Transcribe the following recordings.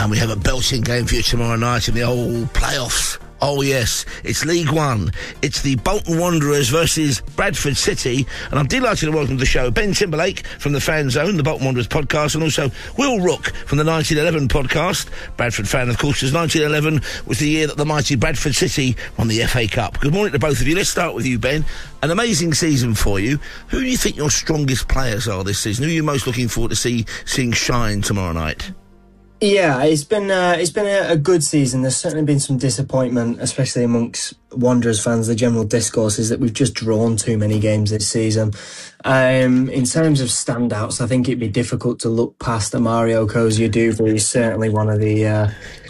And we have a belting game for you tomorrow night in the old playoffs. Oh, yes, it's League One. It's the Bolton Wanderers versus Bradford City. And I'm delighted to welcome to the show Ben Timberlake from the Fan Zone, the Bolton Wanderers podcast, and also Will Rook from the 1911 podcast. Bradford fan, of course, as 1911 was the year that the mighty Bradford City won the FA Cup. Good morning to both of you. Let's start with you, Ben. An amazing season for you. Who do you think your strongest players are this season? Who are you most looking forward to seeing shine tomorrow night? Yeah, it's been a good season. There's certainly been some disappointment, especially amongst Wanderers fans. The general discourse is that we've just drawn too many games this season. In terms of standouts, I think it'd be difficult to look past Mario Koziuduva. He's certainly one of the...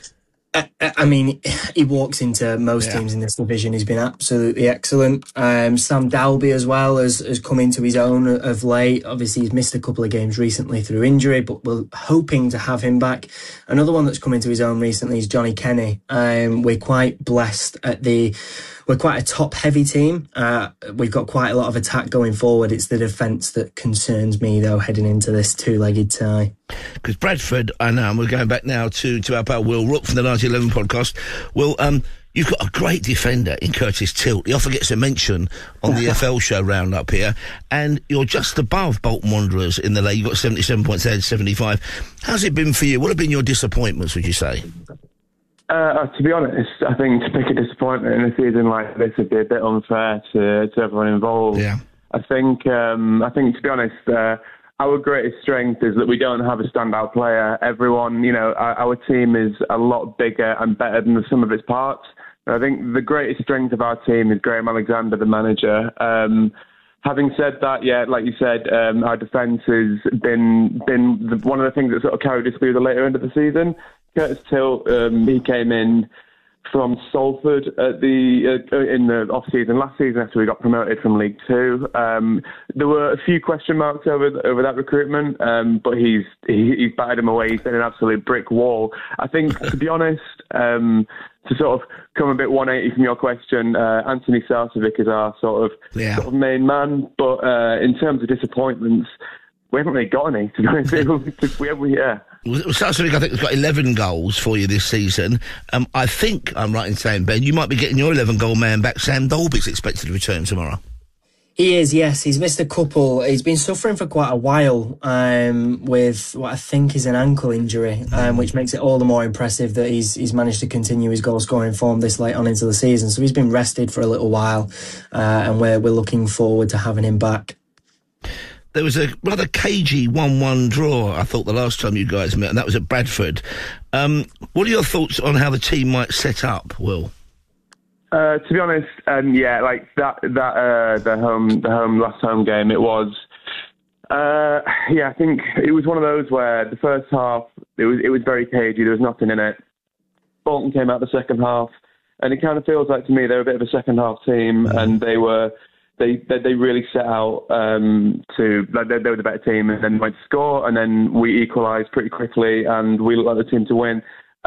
I mean, he walks into most teams in this division. He's been absolutely excellent. Sam Dalby as well has come into his own of late. Obviously, he's missed a couple of games recently through injury, but we're hoping to have him back. Another one that's come into his own recently is Johnny Kenny. We're quite blessed we're quite a top-heavy team. We've got quite a lot of attack going forward. It's the defence that concerns me, though, heading into this two-legged tie. Because Bradford, I know, and we're going back now to our pal Will Rook from the 1911 podcast. Will, you've got a great defender in Curtis Tilt. He often gets a mention on the FL show round up here, and you're just above Bolton Wanderers in the league. You've got 77 points, they had 75. How's it been for you? What have been your disappointments, would you say? To be honest, I think to pick a disappointment in a season like this would be a bit unfair to everyone involved. Yeah. I think to be honest, our greatest strength is that we don't have a standout player. Everyone, our team is a lot bigger and better than the sum of its parts. And I think the greatest strength of our team is Graham Alexander, the manager. Having said that, like you said, our defence has been one of the things that sort of carried us through the later end of the season. Curtis Tilt, he came in from Salford in the off-season last season after we got promoted from League Two. There were a few question marks over that recruitment, but he's batted him away. He's been an absolute brick wall. I think, to be honest, to sort of come a bit 180 from your question, Anthony Sarcevic is our sort of main man. But in terms of disappointments, we haven't really got any, to be honest. Sarcevic, I think, has got 11 goals for you this season. I think I'm right in saying, Ben, you might be getting your 11-goal man back. Sam Dalby's expected to return tomorrow. He is, yes. He's missed a couple. He's been suffering for quite a while with what I think is an ankle injury, which makes it all the more impressive that he's managed to continue his goal-scoring form this late on into the season. So he's been rested for a little while, and we're looking forward to having him back. There was a rather cagey 1-1 draw, I thought, the last time you guys met, and that was at Bradford. What are your thoughts on how the team might set up, Will? To be honest, like the last home game, it was. I think it was one of those where the first half it was very cagey. There was nothing in it. Bolton came out the second half, and it kind of feels like to me they're a bit of a second half team, and they really set out they were the better team, and then went to score, and then we equalised pretty quickly, and we looked like the team to win.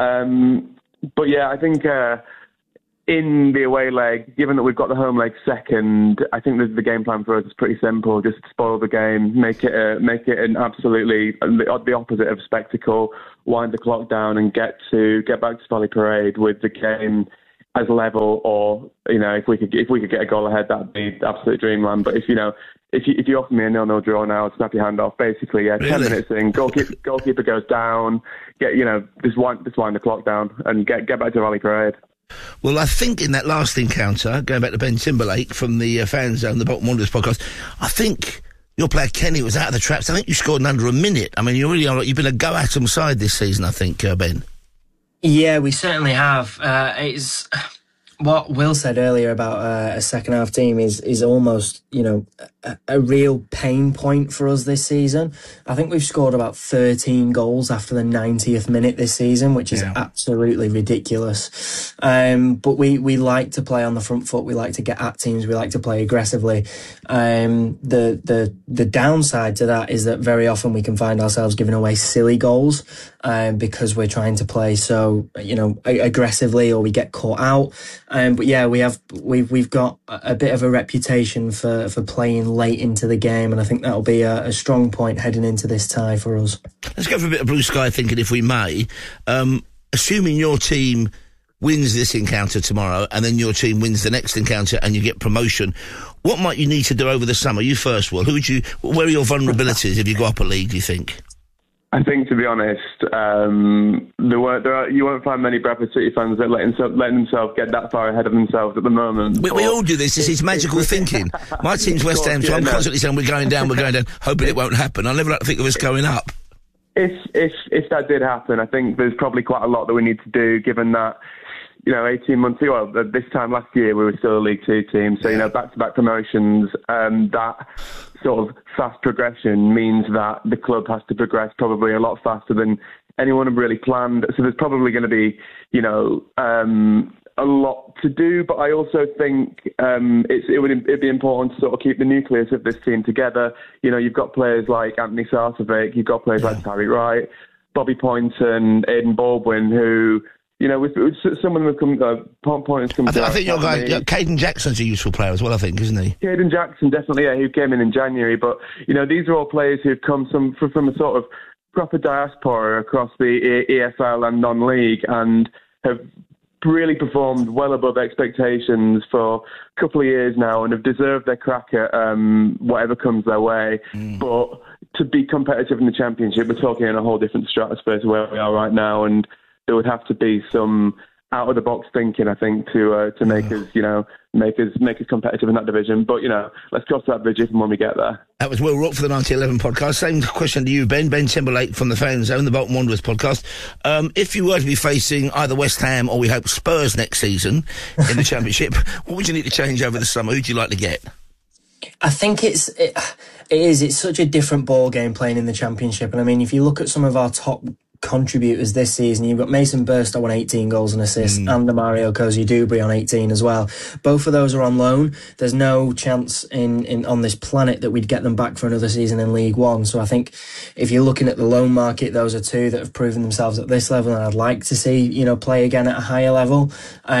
I think in the away leg, given that we've got the home leg second, I think the game plan for us is pretty simple: just spoil the game, make it an absolutely the opposite of spectacle, wind the clock down, and get back to Valley Parade with the game as level, or if we could get a goal ahead, that'd be absolute dreamland. But if you offer me a 0-0 draw now, I'd snap your hand off. Basically, really? 10 minutes in, goalkeeper goes down, just wind the clock down and get back to Valley Parade. Well, I think in that last encounter, going back to Ben Timberlake from the Fan Zone, the Bolton Wanderers podcast, I think your player Kenny was out of the traps. I think you scored in under a minute. I mean, you really are. You've been a go-at-'em side this season, I think, Ben. Yeah, we certainly have. It's what Will said earlier about a second half team is almost, a real pain point for us this season. I think we've scored about 13 goals after the 90th minute this season, which is absolutely ridiculous. But we like to play on the front foot. We like to get at teams. We like to play aggressively. The downside to that is that very often we can find ourselves giving away silly goals because we're trying to play so aggressively, or we get caught out. But yeah, we've got a bit of a reputation for playing late into the game, and I think that'll be a strong point heading into this tie for us. Let's go for a bit of blue sky thinking, if we may. Assuming your team wins this encounter tomorrow, and then your team wins the next encounter, and you get promotion, what might you need to do over the summer? You first, Will. Where are your vulnerabilities if you go up a league, do you think? I think, to be honest, you won't find many Bradford City fans that letting themselves get that far ahead of themselves at the moment. We all do this. This is magical thinking. My team's West Ham, so I'm constantly saying we're going down, hoping it won't happen. I never like to think of us going up. If that did happen, I think there's probably quite a lot that we need to do, given that, 18 months ago, this time last year, we were still a League Two team. So, back-to-back promotions, that sort of fast progression means that the club has to progress probably a lot faster than anyone had really planned. So there's probably going to be, a lot to do. But I also think it'd be important to sort of keep the nucleus of this team together. You've got players like Anthony Sarcevic, you've got players like Tyreek Wright, Bobby Poynton, Aidan Baldwin, who... some of them have come. Pointers come. I think your guy, Caden Jackson's a useful player as well. I think, isn't he? Caden Jackson, definitely. Yeah, who came in January. But these are all players who've come from a sort of proper diaspora across the EFL and non-league, and have really performed well above expectations for a couple of years now, and have deserved their crack at whatever comes their way. But to be competitive in the Championship, we're talking in a whole different stratosphere to where we are right now, and there would have to be some out-of-the-box thinking, I think, to make us, make us competitive in that division. But, let's cross that bridge if and when we get there. That was Will Rock for the 1911 podcast. Same question to you, Ben. Ben Timberlake from the Fan Zone, the Bolton Wanderers podcast. If you were to be facing either West Ham or, we hope, Spurs next season in the Championship, what would you need to change over the summer? Who'd you like to get? I think it is. It's such a different ball game playing in the Championship. And, I mean, if you look at some of our top contributors this season, you've got Mason Burstow on 18 goals and assists, and Mario Cozy-Dubry on 18 as well. Both of those are on loan. There's no chance in on this planet that we'd get them back for another season in League One. So I think if you're looking at the loan market, those are two that have proven themselves at this level, and I'd like to see play again at a higher level.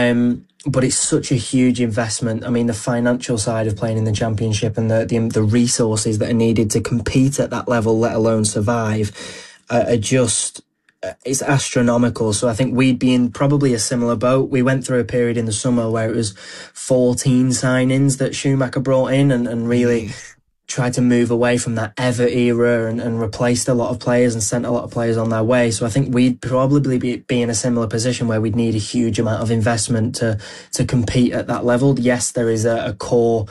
But it's such a huge investment. I mean, the financial side of playing in the Championship and the resources that are needed to compete at that level, let alone survive, are just... it's astronomical. So I think we'd be in probably a similar boat. We went through a period in the summer where it was 14 signings that Schumacher brought in and really tried to move away from that ever era and replaced a lot of players and sent a lot of players on their way. So I think we'd probably be in a similar position where we'd need a huge amount of investment to compete at that level. Yes, there is a core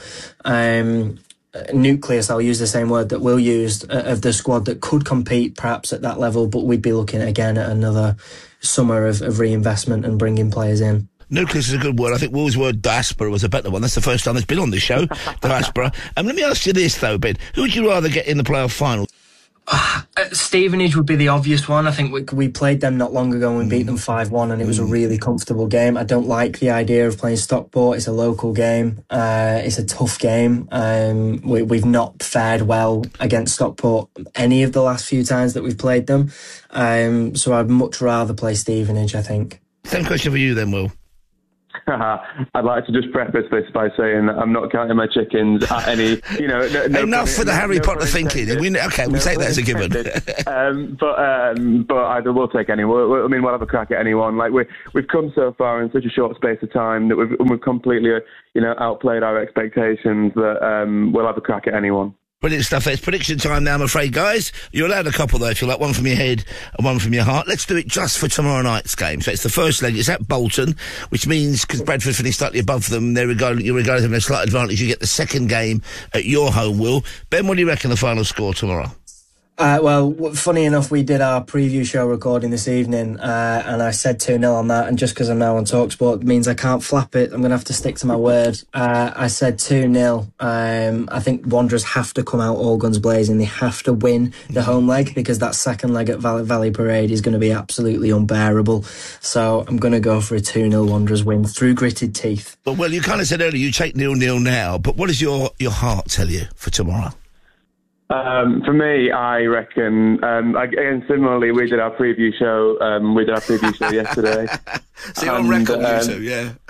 nucleus, I'll use the same word that Will used, of the squad that could compete perhaps at that level, but we'd be looking again at another summer of reinvestment and bringing players in. Nucleus is a good word. I think Will's word diaspora was a better one. That's the first time it's been on this show, diaspora. Let me ask you this though, Ben. Who would you rather get in the playoff final? Stevenage would be the obvious one. I think we played them not long ago and we beat them 5-1, and it was a really comfortable game. I don't like the idea of playing Stockport. It's a local game. It's a tough game. We've not fared well against Stockport any of the last few times that we've played them. So I'd much rather play Stevenage, I think. Same question for you then, Will. I'd like to just preface this by saying that I'm not counting my chickens at any, enough for the Harry Potter thinking. We'll take that as a given. But either we'll take anyone. We'll have a crack at anyone. Like we've come so far in such a short space of time that we've completely, outplayed our expectations. That we'll have a crack at anyone. Brilliant stuff. It's prediction time now, I'm afraid, guys. You're allowed a couple, though, if you like. One from your head and one from your heart. Let's do it just for tomorrow night's game. So it's the first leg. It's at Bolton, which means, because Bradford finished slightly above them, you're regarded as having a slight advantage. You get the second game at your home, Will. Ben, what do you reckon the final score tomorrow? Well, funny enough, we did our preview show recording this evening, and I said 2-0 on that, and just because I'm now on TalkSport means I can't flap it. I'm going to have to stick to my word. I said 2-0. I think Wanderers have to come out all guns blazing. They have to win the home leg, because that second leg at Valley Parade is going to be absolutely unbearable. So I'm going to go for a 2-0 Wanderers win through gritted teeth. But, well, you kind of said earlier you take 0-0 now, but what does your heart tell you for tomorrow? For me, I reckon, again, similarly, we did our preview show yesterday. So you're on record, you two, yeah.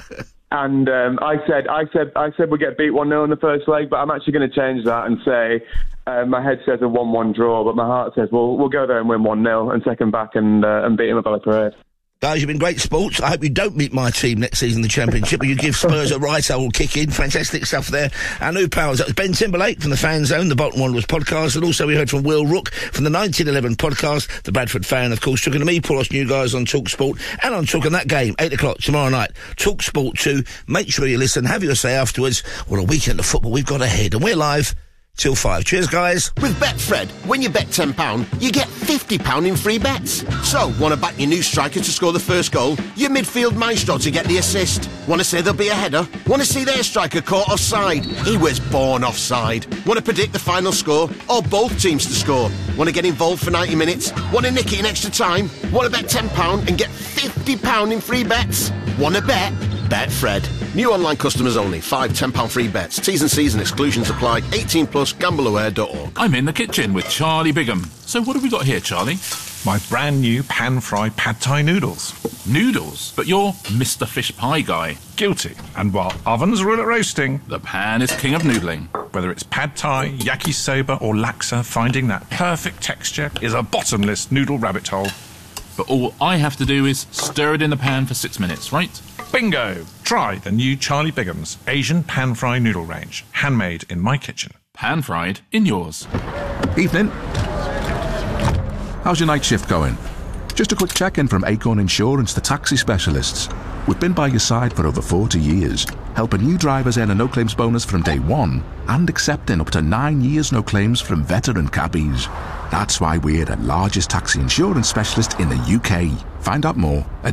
And I said we get beat 1-0 in the first leg, but I'm actually going to change that and say my head says a 1-1 draw, but my heart says we'll go there and win 1-0 and take them back and beat them at Valley Parade. Guys, you've been great sports. I hope you don't meet my team next season in the Championship, but you give Spurs a right old kick in. Fantastic stuff there. Our new pals, that was Ben Timberlake from the Fan Zone, the Bolton Wanderers podcast, and also we heard from Will Rook from the 1911 podcast, the Bradford Fan, of course, talking to me, Paul Ross, new guys on TalkSport, and on Talking That Game, 8 o'clock tomorrow night. TalkSport 2. Make sure you listen, have your say afterwards. What a weekend of football we've got ahead, and we're live till 5. Cheers, guys. With Betfred, when you bet £10, you get £50 in free bets. So, want to back your new striker to score the first goal? Your midfield maestro to get the assist? Want to say there'll be a header? Want to see their striker caught offside? He was born offside. Want to predict the final score? Or both teams to score? Want to get involved for 90 minutes? Want to nick it in extra time? Want to bet £10 and get £50 in free bets? Want to bet? Betfred. New online customers only. 5 £10 free bets. T's and C's and exclusions apply. 18 plus. GambleAware.org. I'm in the kitchen with Charlie Bigham. So what have we got here, Charlie? My brand new pan-fried pad thai noodles. Noodles? But you're Mr. Fish Pie guy. Guilty. And while ovens rule at roasting, the pan is king of noodling. Whether it's pad thai, yakisoba or laksa, finding that perfect texture is a bottomless noodle rabbit hole. But all I have to do is stir it in the pan for 6 minutes, right? Bingo! Try the new Charlie Bigham's Asian pan-fried noodle range. Handmade in my kitchen. Pan-fried in yours. Evening. How's your night shift going? Just a quick check-in from Acorn Insurance, the taxi specialists. We've been by your side for over 40 years, helping new drivers earn a no-claims bonus from day one and accepting up to 9 years no claims from veteran cabbies. That's why we're the largest taxi insurance specialist in the UK. Find out more at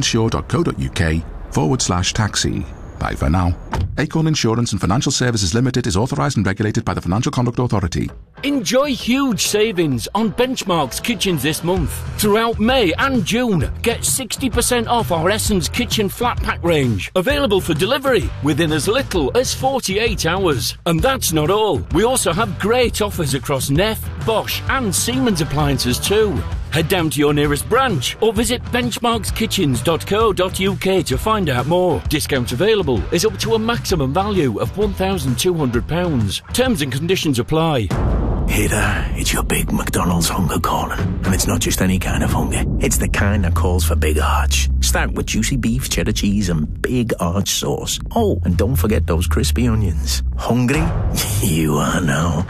acorninsure.co.uk/taxi. Bye for now. Acorn Insurance and Financial Services Limited is authorised and regulated by the Financial Conduct Authority. Enjoy huge savings on Benchmark's kitchens this month. Throughout May and June, get 60% off our Essence Kitchen Flat Pack range. Available for delivery within as little as 48 hours. And that's not all. We also have great offers across Neff, Bosch and Siemens appliances too. Head down to your nearest branch or visit benchmarkskitchens.co.uk to find out more. Discount available is up to a maximum value of £1,200. Terms and conditions apply. Hey there, it's your big McDonald's hunger calling. And it's not just any kind of hunger, it's the kind that calls for big arch. Start with juicy beef, cheddar cheese and big arch sauce. Oh, and don't forget those crispy onions. Hungry? You are now.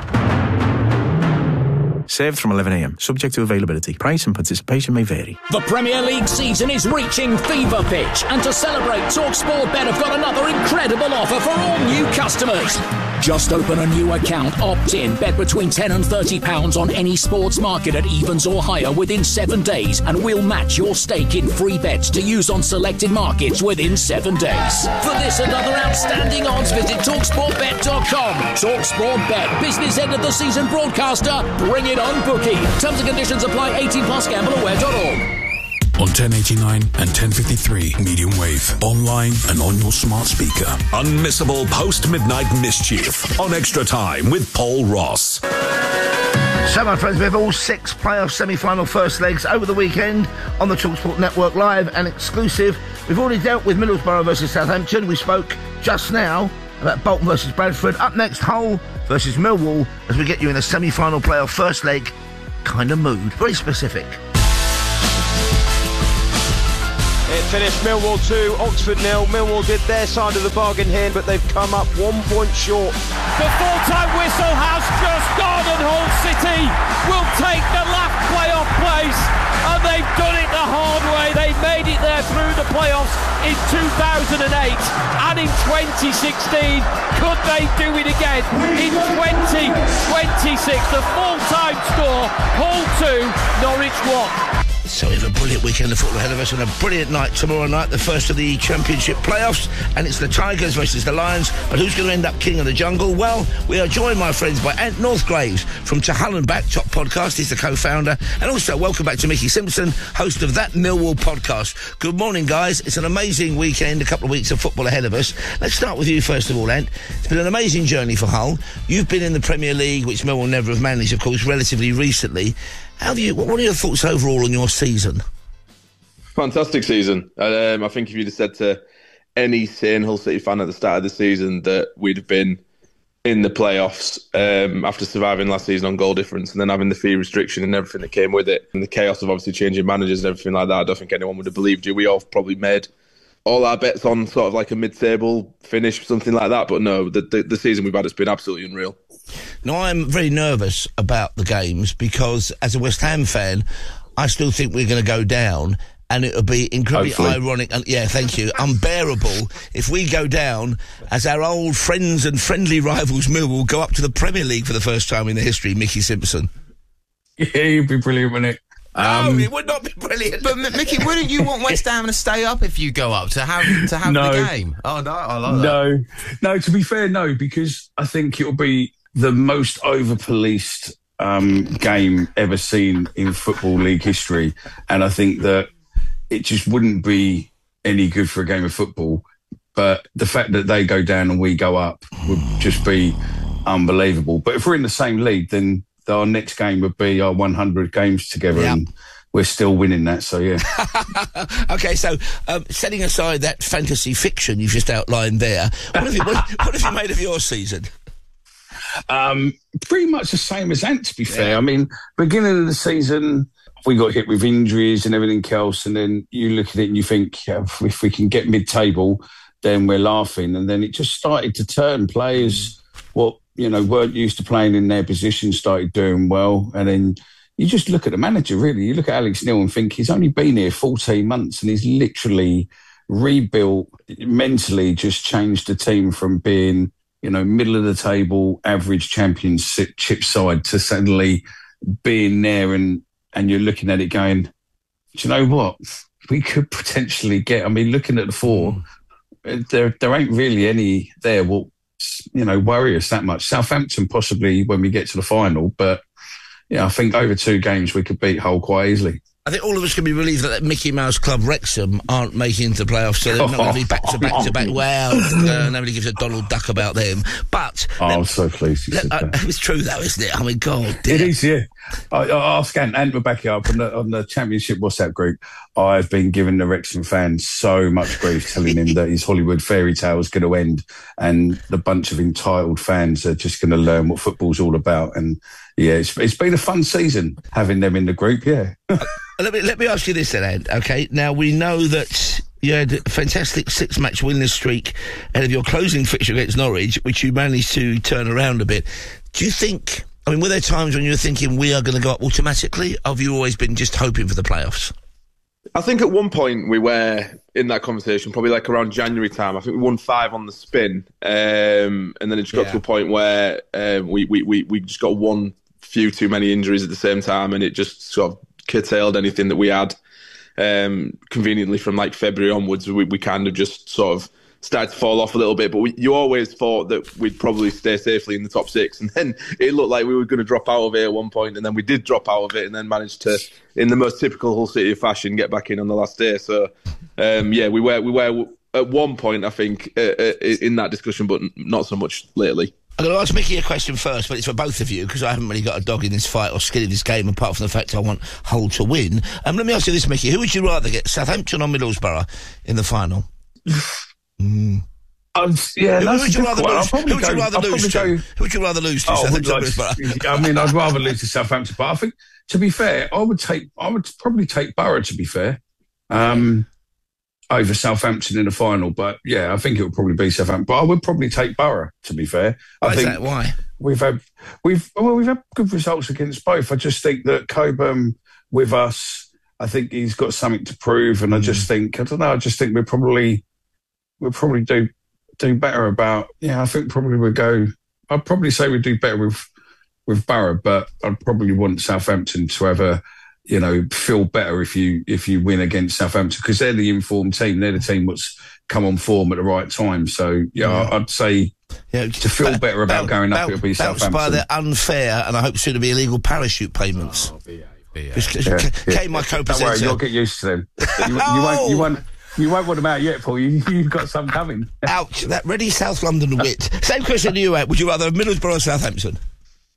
Served from 11 a.m, subject to availability. Price and participation may vary. The Premier League season is reaching fever pitch, and to celebrate, TalkSport Bet have got another incredible offer for all new customers. Just open a new account, opt in, bet between £10 and £30 on any sports market at evens or higher within 7 days, and we'll match your stake in free bets to use on selected markets within 7 days. For this and other outstanding odds, visit TalkSportBet.com. TalkSport Bet, business end of the season broadcaster. Bring it on, bookie. Terms and conditions apply. 18 plus. GambleAware.org. On 1089 and 1053 medium wave, online and on your smart speaker. Unmissable post-midnight mischief on Extra Time with Paul Ross. So, my friends, we have all 6 playoff semi-final first legs over the weekend on the TalkSport Network live and exclusive. We've already dealt with Middlesbrough versus Southampton. We spoke just now about Bolton versus Bradford. Up next, Hull versus Millwall, as we get you in a semi-final playoff first leg kind of mood. Very specific. It finished Millwall 2, Oxford 0. Millwall did their side of the bargain here, but they've come up 1 point short. The full-time whistle has just gone, and Hull City will take the last playoff place, and they've done it the hard way. They made it there through the playoffs in 2008 and in 2016. Could they do it again in 2026? The full-time score, Hull 2, Norwich 1. So we have a brilliant weekend of football ahead of us and a brilliant night tomorrow night, the first of the Championship playoffs, and it's the Tigers versus the Lions. But who's going to end up king of the jungle? Well, we are joined, my friends, by Ant Northgraves from To Hull and Back Top Podcast. He's the co-founder. And also, welcome back to Mickey Simpson, host of That Millwall Podcast. Good morning, guys. It's an amazing weekend, a couple of weeks of football ahead of us. Let's start with you, first of all, Ant. It's been an amazing journey for Hull. You've been in the Premier League, which Millwall never have managed, of course, relatively recently. What are your thoughts overall on your season? Fantastic season. I think if you'd have said to any sane Hull City fan at the start of the season that we'd have been in the playoffs after surviving last season on goal difference and then having the fee restriction and everything that came with it and the chaos of obviously changing managers and everything like that. I don't think anyone would have believed you. We all probably made all our bets on sort of like a mid-table finish, something like that. But no, the season we've had has been absolutely unreal. Now, I'm very nervous about the games because as a West Ham fan, I still think we're going to go down. And it would be incredibly ironic and, yeah, thank you, unbearable if we go down as our old friends and friendly rivals Millwall go up to the Premier League for the first time in their history, Mickey Simpson. Yeah, it'd be brilliant, wouldn't it? No, it would not be brilliant. But Mickey, wouldn't you want West Ham to stay up if you go up to have the game? Oh no, I like that. No. To be fair, no, because I think it'll be the most over-policed game ever seen in Football League history, and I think that it just wouldn't be any good for a game of football. But the fact that they go down and we go up would just be unbelievable. But if we're in the same league, then our next game would be our 100 games together, and we're still winning that. So, yeah. Okay, so setting aside that fantasy fiction you've just outlined there, what have you made of your season? Pretty much the same as Ant, to be fair. I mean, beginning of the season, we got hit with injuries and everything else, and then you look at it and you think, if we can get mid-table, then we're laughing. And then it just started to turn. Players, weren't used to playing in their position, started doing well. And then you just look at the manager, really. You look at Alex Neil and think he's only been here 14 months and he's literally rebuilt, mentally just changed the team from being, middle of the table, average championship side to suddenly being there and you're looking at it going, do you know what? We could potentially get, looking at the four, there ain't really any there worry us that much. Southampton possibly when we get to the final, but I think over 2 games we could beat Hull quite easily. I think all of us can be relieved that Mickey Mouse Club Wrexham aren't making into the playoffs, so they're not going to be back to back. Well, nobody gives a Donald Duck about them. But I'm so pleased you said that. It's true, though, isn't it? God, it is. Yeah. I ask Ant will back it up on the Championship WhatsApp group. I've been giving the Wrexham fans so much grief, telling him that his Hollywood fairy tale is going to end, and the bunch of entitled fans are just going to learn what football's all about. And yeah, it's been a fun season having them in the group. Yeah. Let me ask you this then, Ed. Okay, now we know that you had a fantastic 6-match winless streak ahead of your closing fixture against Norwich, which you managed to turn around a bit. Do you think, were there times when you were thinking we are going to go up automatically, or have you always been just hoping for the playoffs? I think at one point we were in that conversation, probably like around January time. I think we won 5 on the spin, and then it just got to a point where we just got one few too many injuries at the same time, and it just sort of curtailed anything that we had. Conveniently from like February onwards, we kind of just sort of started to fall off a little bit, but you always thought that we'd probably stay safely in the top 6, and then it looked like we were going to drop out of it at one point, and then we did drop out of it, and then managed to, in the most typical Hull City fashion, get back in on the last day. So we were at one point, I think, in that discussion, but not so much lately. I'm going to ask Mickey a question first, but it's for both of you, because I haven't really got a dog in this fight or skin in this game, apart from the fact I want Hull to win. Let me ask you this, Mickey. Who would you rather get, Southampton or Middlesbrough, in the final? Who would you rather lose to? Southampton or Middlesbrough? I'd rather lose to Southampton, but I think, to be fair, I would probably take Borough, to be fair, over Southampton in the final. But yeah, I think it would probably be Southampton. But I would probably take Borough, to be fair. Why? We've had good results against both. I just think that Coburn with us, I think he's got something to prove, and I just think we'll probably do better about. Yeah, I think probably we'll go. I'd probably say we'd do better with Borough, but I'd probably want Southampton to have a, feel better if you win against Southampton, because they're the informed team. They're the team that's come on form at the right time. So I'd say to feel better about going up, it'll be Southampton. By their unfair and I hope soon to be illegal parachute payments. My co-presenter. Don't worry, you'll get used to them. You won't want them out yet, Paul. You've got some coming. Ouch! That ready South London wit. Same question to you, Ed. Would you rather have Middlesbrough or Southampton?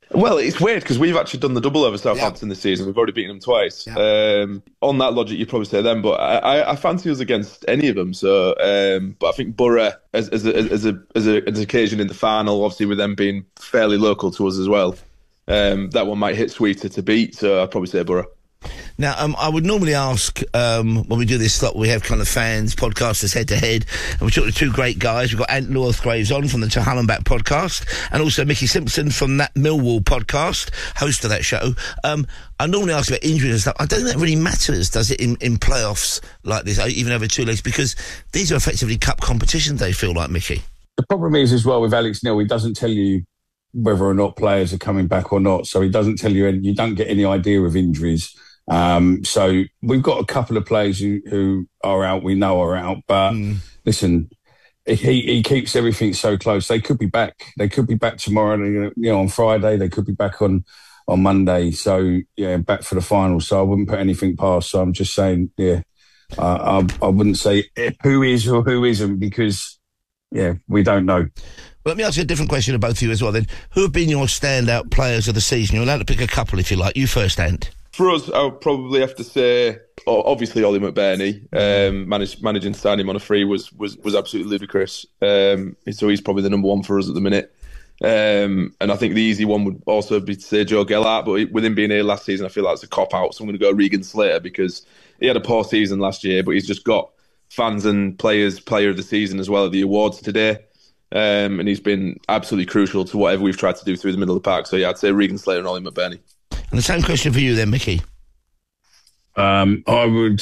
Well, it's weird because we've actually done the double over Southampton this season. We've already beaten them twice. On that logic, you'd probably say them, but I fancy us against any of them. So, but I think Borough as an occasion in the final, obviously with them being fairly local to us as well, that one might hit sweeter to beat. So I'd probably say Borough. Now, I would normally ask, when we do this slot, we have kind of fans, podcasters head-to-head, and we talk to two great guys. We've got Ant Northgraves on from the To Hell and Back podcast, and also Mickey Simpson from that Millwall podcast, host of that show. I normally ask about injuries and stuff. I don't think that really matters, does it, in playoffs like this, even over 2 legs, because these are effectively cup competitions, they feel like, Mickey. The problem is, as well, with Alex Neil, he doesn't tell you whether or not players are coming back or not, so he doesn't tell you, and you don't get any idea of injuries. So we've got a couple of players who are out, we know are out, but listen, he keeps everything so close. They could be back. They could be back tomorrow, on Friday. They could be back on Monday. So, back for the final. So I wouldn't put anything past. So I'm just saying, I wouldn't say who is or who isn't because, we don't know. Well, let me ask you a different question to both of you as well then. Who have been your standout players of the season? You're allowed to pick a couple if you like. You first, Ant. For us, I would probably have to say, obviously, Ollie McBurney. Managing to sign him on a free was absolutely ludicrous. So he's probably the number one for us at the minute. And I think the easy one would also be to say Joe Gellart, but with him being here last season, I feel like it's a cop-out. So I'm going to go Regan Slater because he had a poor season last year, but he's just got fans and players player of the season as well at the awards today. And he's been absolutely crucial to whatever we've tried to do through the middle of the park. So, I'd say Regan Slater and Ollie McBurney. And the same question for you then, Mickey. I would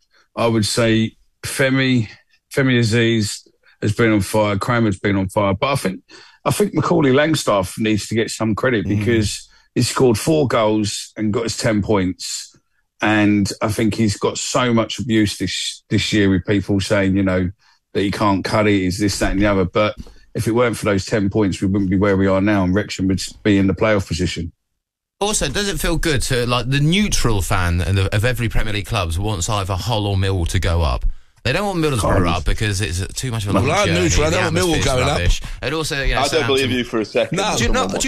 say Femi Aziz has been on fire. Kramer's been on fire, but I think Macaulay Langstaff needs to get some credit because he scored 4 goals and got us 10 points. And I think he's got so much abuse this year with people saying, that he can't cut it, is this, that, and the other. But if it weren't for those 10 points, we wouldn't be where we are now, and Wrexham would be in the playoff position. Also, does it feel good to, the neutral fan of every Premier League club wants either Hull or Millwall to go up? They don't want Middlesbrough up because it's too much of a long journey. I'm neutral. I don't want Millwall going up. And also, I don't believe you for a second. No, do you not?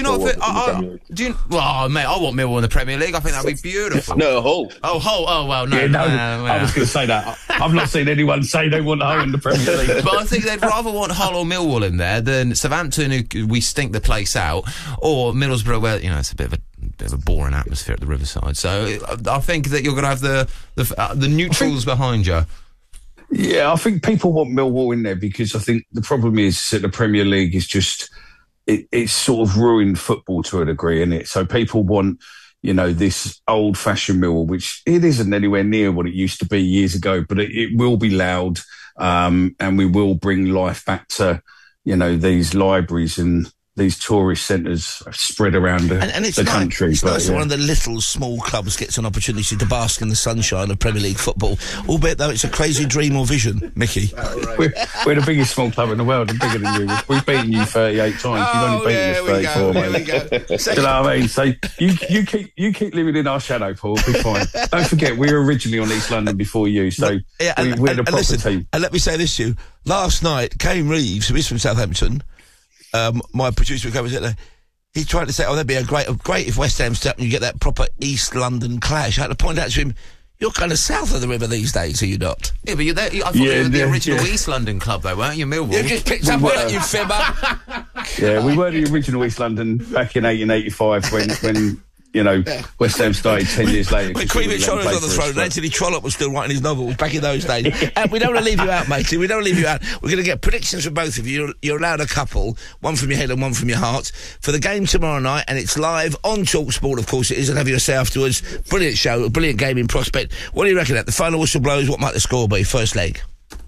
Well, mate, I want Millwall in the Premier League. I think that'd be beautiful. No, Hull. Oh, Hull. Oh, well, no. I was going to say that. I've not seen anyone say they want Hull in the Premier League. But I think they'd rather want Hull or Millwall in there than Southampton, who we stink the place out, or Middlesbrough, where it's a bit of a boring atmosphere at the Riverside. So I think that you're going to have the neutrals behind you. Yeah, I think people want Millwall in there because I think the problem is that the Premier League is just it's sort of ruined football to a degree, isn't it? So people want, this old-fashioned Millwall, which it isn't anywhere near what it used to be years ago, but it will be loud, and we will bring life back to, these libraries and these tourist centres spread around the country. It's nice that one of the little, small clubs gets an opportunity to bask in the sunshine of Premier League football, albeit though it's a crazy dream or vision, Mickey. We're the biggest small club in the world and bigger than you. We've beaten you 38 times. You've only beaten us 34, mate. Do you know what I mean? So you keep living in our shadow, Paul. We'll be fine. Don't forget, we were originally on East London before you, so we're the proper team. And let me say this to you. Last night, Kane Reeves, who is from Southampton, my producer covers it. He tried to say, that'd be great if West Ham stepped and you get that proper East London clash. I had to point out to him, you're kind of south of the river these days, are you not? Yeah, but you're there. I thought you were the original East London club, though, weren't you, Millwall? You just picked up on it, you fibber. Yeah, we were the original East London back in 1885 when West Ham started 10 years later. When Cream and Trollope was on the throne, and Anthony Trollope was still writing his novels back in those days. And we don't want to leave you out, matey. We don't want to leave you out. We're going to get predictions from both of you. You're allowed a couple, one from your head and one from your heart, for the game tomorrow night, and it's live on TalkSport, of course it is, and have your say afterwards. Brilliant show, a brilliant game in prospect. What do you reckon at the final whistle blows? What might the score be? First leg.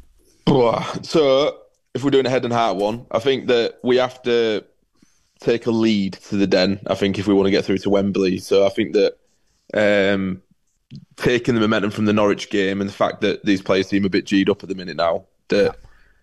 So, if we're doing a head and heart one, I think that we have to take a lead to the Den, I think, if we want to get through to Wembley. So I think that taking the momentum from the Norwich game and the fact that these players seem a bit G'd up at the minute now, that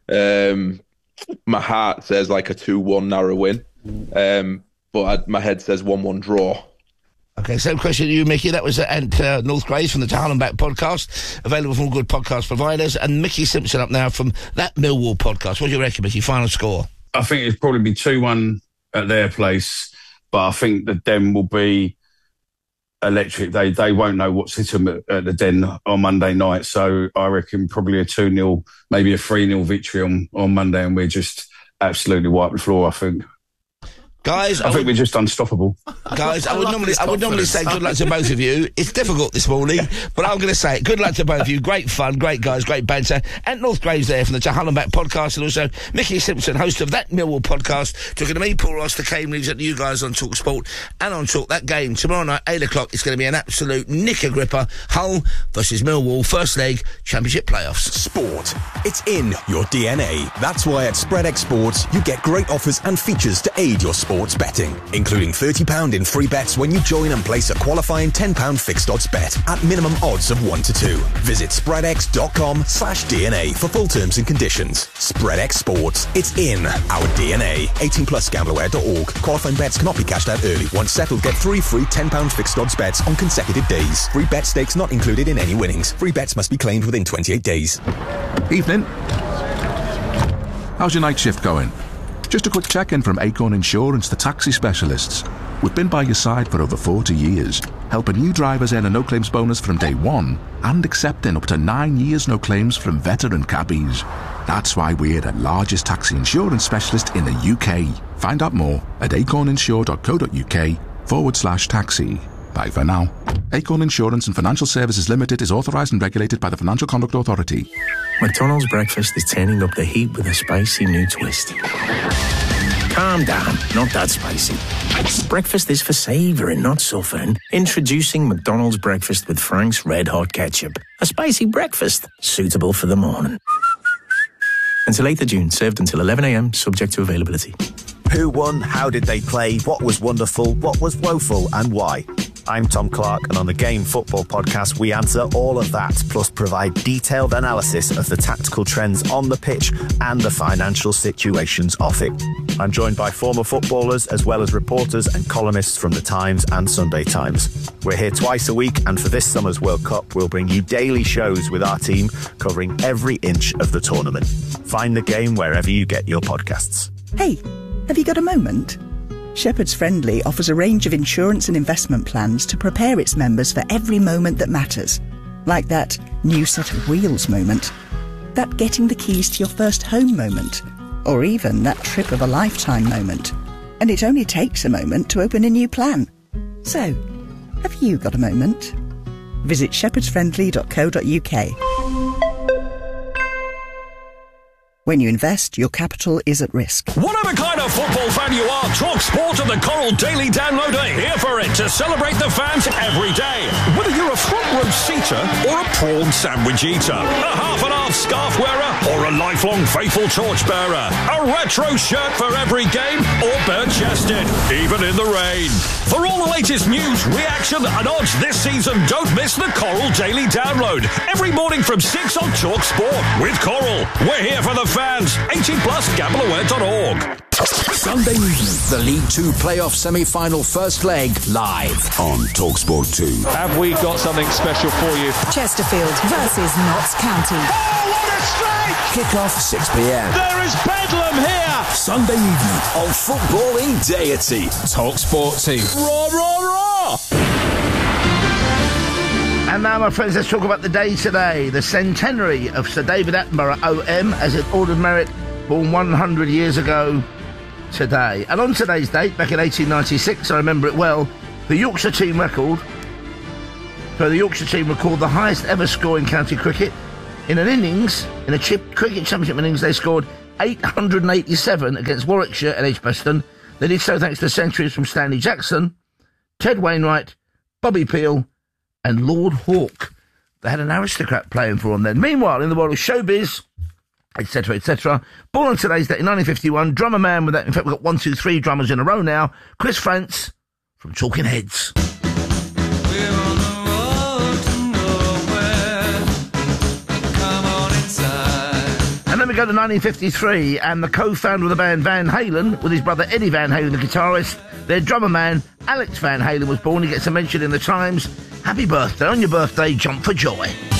my heart says like a 2-1 narrow win, but my head says 1-1 draw. Okay, same question to you, Mickey. That was Ant Northgraves from the To Hell and Back podcast, available from all good podcast providers, and Mickey Simpson up now from that Millwall podcast. What do you reckon, Mickey? Final score? I think it'd probably be 2-1 at their place, But I think the Den will be electric. They won't know what's hit them at the Den on Monday night. So I reckon probably a 2-0, maybe a 3-0 victory on Monday, and we're just absolutely wipe the floor, I think. Guys, I think we're just unstoppable. Guys, I would normally say good luck to both of you. It's difficult this morning, but I'm going to say it. Good luck to both of you. Great fun, great guys, great banter. Ant Northgraves there from the Jahan and Back podcast, and also Mickey Simpson, host of That Millwall podcast. Talking to me, Paul Ross, the Kane Reeves, and you guys on Talk Sport and on Talk. That game tomorrow night, 8 o'clock. It's going to be an absolute knicker gripper. Hull versus Millwall, first leg, Championship playoffs. Sport. It's in your DNA. That's why at SpreadX Sports you get great offers and features to aid your sports betting, including £30 in free bets when you join and place a qualifying £10 fixed odds bet at minimum odds of 1 to 2. Visit spreadx.com/DNA for full terms and conditions. SpreadX Sports. It's in our DNA. 18 plus gambleaware.org. Qualifying bets cannot be cashed out early. Once settled, get 3 free £10 fixed odds bets on consecutive days. Free bet stakes not included in any winnings. Free bets must be claimed within 28 days. Evening. How's your night shift going? Just a quick check-in from Acorn Insurance, the taxi specialists. We've been by your side for over 40 years, helping new drivers earn a no-claims bonus from day one and accepting up to 9 years no claims from veteran cabbies. That's why we're the largest taxi insurance specialist in the UK. Find out more at acorninsure.co.uk/taxi. Bye for now. Acorn Insurance and Financial Services Limited is authorised and regulated by the Financial Conduct Authority. McDonald's breakfast is turning up the heat with a spicy new twist. Calm down, not that spicy. Breakfast is for savouring, not suffering. Introducing McDonald's breakfast with Frank's Red Hot Ketchup. A spicy breakfast, suitable for the morning. Until 8th of June, served until 11 a.m, subject to availability. Who won? How did they play? What was wonderful? What was woeful? And why? I'm Tom Clark, and on the Game Football podcast, we answer all of that, plus provide detailed analysis of the tactical trends on the pitch and the financial situations off it. I'm joined by former footballers, as well as reporters and columnists from The Times and Sunday Times. We're here twice a week, and for this summer's World Cup, we'll bring you daily shows with our team covering every inch of the tournament. Find the game wherever you get your podcasts. Hey, have you got a moment? Shepherd's Friendly offers a range of insurance and investment plans to prepare its members for every moment that matters. Like that new set of wheels moment, that getting the keys to your first home moment, or even that trip of a lifetime moment. And it only takes a moment to open a new plan. So, have you got a moment? Visit shepherdsfriendly.co.uk. When you invest, your capital is at risk. Whatever kind of football fan you are, Talk Sport and the Coral Daily Download are here for it to celebrate the fans every day. Whether you're a front row seater or a prawn sandwich eater, a half and half scarf wearer or a lifelong faithful torchbearer, a retro shirt for every game or bare-chested, even in the rain. For all the latest news, reaction and odds this season, don't miss the Coral Daily Download. Every morning from 6 on Talk Sport with Coral. We're here for the fans. 18 plus gambleaware.org. Sunday evening, the League Two playoff semi-final first leg live on TalkSport 2. Have we got something special for you? Chesterfield versus Notts County. Oh, what a strike! Kick-off 6 p.m. There is bedlam here! Sunday evening on footballing deity. TalkSport 2. Raw, raw, raw! And now, my friends, let's talk about the day today, the centenary of Sir David Attenborough, OM, as an Order of Merit, born 100 years ago today. And on today's date, back in 1896, I remember it well, the Yorkshire team recorded the highest ever score in county cricket. In an innings, in a cricket championship innings, they scored 887 against Warwickshire at Edgbaston. They did so thanks to centuries from Stanley Jackson, Ted Wainwright, Bobby Peel, and Lord Hawke. They had an aristocrat playing for them then. Meanwhile, in the world of showbiz, etc., etc., born on today's date in 1951, drummer man with that, in fact, we've got 1, 2, 3 drummers in a row now, Chris Frantz from Talking Heads. We're on the road to nowhere. Come on inside. And then we go to 1953, and the co-founder of the band Van Halen, with his brother Eddie Van Halen, the guitarist, their drummer man, Alex Van Halen, was born. He gets a mention in the Times. Happy birthday. On your birthday, jump for joy.